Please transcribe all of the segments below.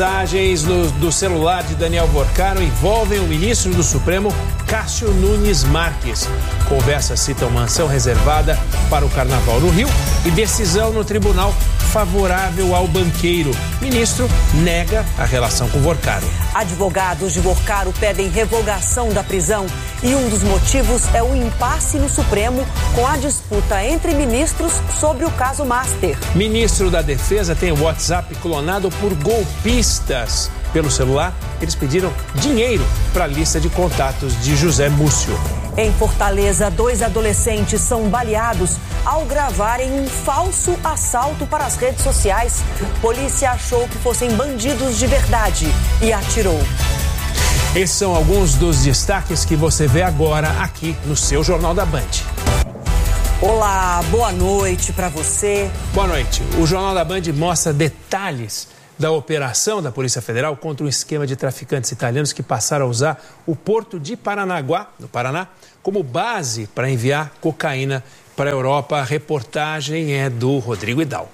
Mensagens do celular de Daniel Vorcaro envolvem o ministro do Supremo, Cássio Nunes Marques. Conversa cita uma mansão reservada para o Carnaval no Rio e decisão no tribunal favorável ao banqueiro. Ministro nega a relação com Vorcaro. Advogados de Vorcaro pedem revogação da prisão e um dos motivos é o impasse no Supremo com a disputa entre ministros sobre o caso Master. Ministro da Defesa tem o WhatsApp clonado por golpistas. Pelo celular, eles pediram dinheiro para a lista de contatos de José Múcio. Em Fortaleza, 2 adolescentes são baleados ao gravarem um falso assalto para as redes sociais. Polícia achou que fossem bandidos de verdade e atirou. Esses são alguns dos destaques que você vê agora aqui no seu Jornal da Band. Olá, boa noite para você. Boa noite. O Jornal da Band mostra detalhes da operação da Polícia Federal contra um esquema de traficantes italianos que passaram a usar o porto de Paranaguá, no Paraná, como base para enviar cocaína para a Europa. A reportagem é do Rodrigo Hidalgo.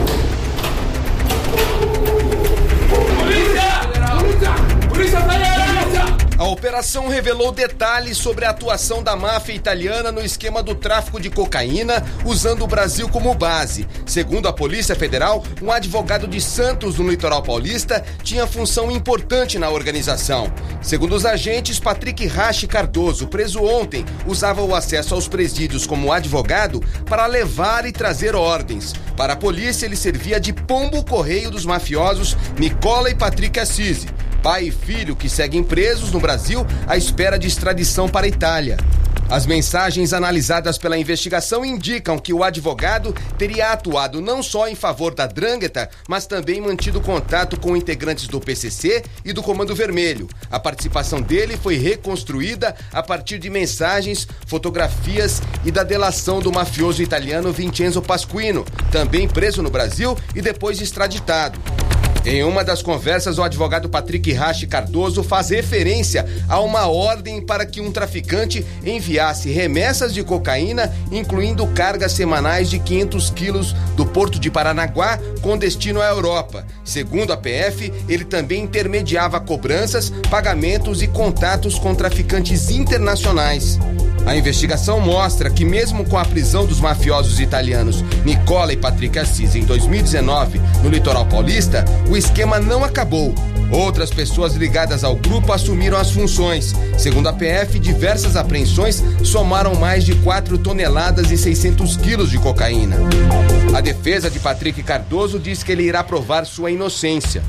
Polícia Federal! A operação revelou detalhes sobre a atuação da máfia italiana no esquema do tráfico de cocaína, usando o Brasil como base. Segundo a Polícia Federal, um advogado de Santos, no litoral paulista, tinha função importante na organização. Segundo os agentes, Patrick Rache Cardoso, preso ontem, usava o acesso aos presídios como advogado para levar e trazer ordens. Para a polícia, ele servia de pombo-correio dos mafiosos Nicola e Patrick Assisi, pai e filho que seguem presos no Brasil à espera de extradição para a Itália. As mensagens analisadas pela investigação indicam que o advogado teria atuado não só em favor da 'Ndrangheta, mas também mantido contato com integrantes do PCC e do Comando Vermelho. A participação dele foi reconstruída a partir de mensagens, fotografias e da delação do mafioso italiano Vincenzo Pasquino, também preso no Brasil e depois extraditado. Em uma das conversas, o advogado Patrick Rache Cardoso faz referência a uma ordem para que um traficante enviasse remessas de cocaína, incluindo cargas semanais de 500 quilos do porto de Paranaguá com destino à Europa. Segundo a PF, ele também intermediava cobranças, pagamentos e contatos com traficantes internacionais. A investigação mostra que mesmo com a prisão dos mafiosos italianos Nicola e Patrick Assisi em 2019 no litoral paulista, o esquema não acabou. Outras pessoas ligadas ao grupo assumiram as funções. Segundo a PF, diversas apreensões somaram mais de 4 toneladas e 600 quilos de cocaína. A defesa de Patrick Cardoso diz que ele irá provar sua inocência.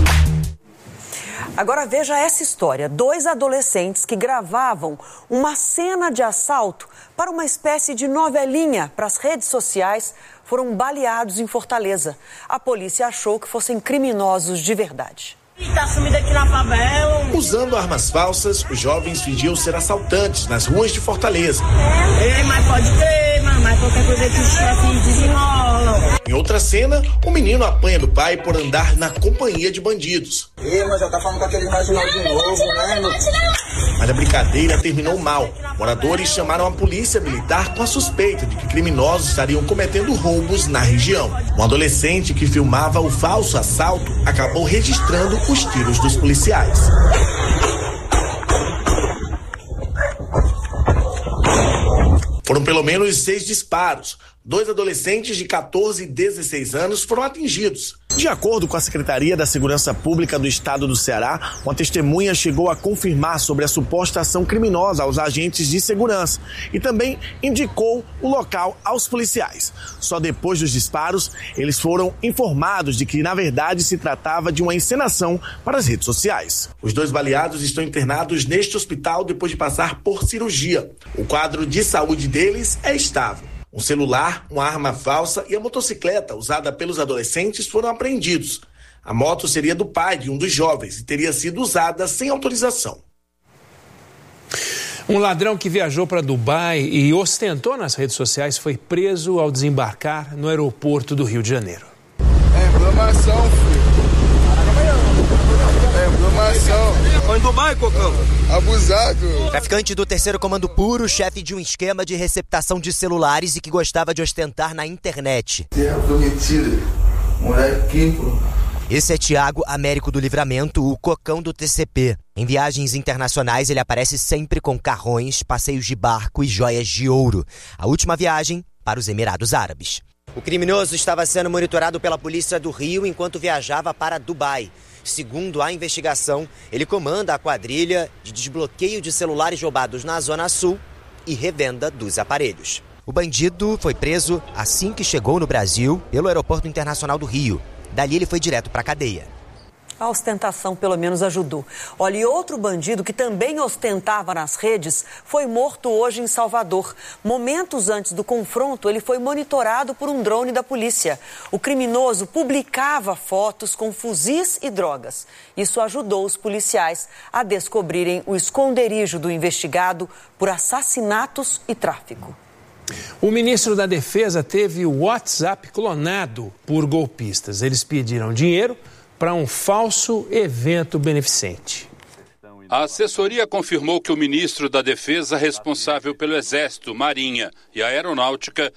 Agora veja essa história. 2 adolescentes que gravavam uma cena de assalto para uma espécie de novelinha para as redes sociais foram baleados em Fortaleza. A polícia achou que fossem criminosos de verdade. Tá sumido aqui na favela. Usando armas falsas, os jovens fingiam ser assaltantes nas ruas de Fortaleza. Ei, mas pode ter, mamãe, qualquer coisa que os traficantes desenrolam. Em outra cena, o menino apanha do pai por andar na companhia de bandidos. Ei, mas já tá falando com aquele marginal de novo, né? Mas a brincadeira terminou mal. Moradores chamaram a polícia militar com a suspeita de que criminosos estariam cometendo roubos na região. Um adolescente que filmava o falso assalto acabou registrando os tiros dos policiais. Foram pelo menos 6 disparos. 2 adolescentes de 14 e 16 anos foram atingidos. De acordo com a Secretaria da Segurança Pública do Estado do Ceará, uma testemunha chegou a confirmar sobre a suposta ação criminosa aos agentes de segurança e também indicou o local aos policiais. Só depois dos disparos, eles foram informados de que, na verdade, se tratava de uma encenação para as redes sociais. Os 2 baleados estão internados neste hospital depois de passar por cirurgia. O quadro de saúde deles é estável. Um celular, uma arma falsa e a motocicleta usada pelos adolescentes foram apreendidos. A moto seria do pai de um dos jovens e teria sido usada sem autorização. Um ladrão que viajou para Dubai e ostentou nas redes sociais foi preso ao desembarcar no aeroporto do Rio de Janeiro. É inflamação, filho. É inflamação. Foi em Dubai, Cocão. Abusado. Traficante do 3º Comando Puro, chefe de um esquema de receptação de celulares e que gostava de ostentar na internet. Terra prometida. Moleque aqui, pô. Esse é Tiago Américo do Livramento, o cocão do TCP. Em viagens internacionais, ele aparece sempre com carrões, passeios de barco e joias de ouro. A última viagem para os Emirados Árabes. O criminoso estava sendo monitorado pela polícia do Rio enquanto viajava para Dubai. Segundo a investigação, ele comanda a quadrilha de desbloqueio de celulares roubados na Zona Sul e revenda dos aparelhos. O bandido foi preso assim que chegou no Brasil pelo Aeroporto Internacional do Rio. Dali ele foi direto para a cadeia. A ostentação pelo menos ajudou. Olha, e outro bandido que também ostentava nas redes foi morto hoje em Salvador. Momentos antes do confronto, ele foi monitorado por um drone da polícia. O criminoso publicava fotos com fuzis e drogas. Isso ajudou os policiais a descobrirem o esconderijo do investigado por assassinatos e tráfico. O ministro da Defesa teve o WhatsApp clonado por golpistas. Eles pediram dinheiro para um falso evento beneficente. A assessoria confirmou que o ministro da Defesa, responsável pelo Exército, Marinha e Aeronáutica,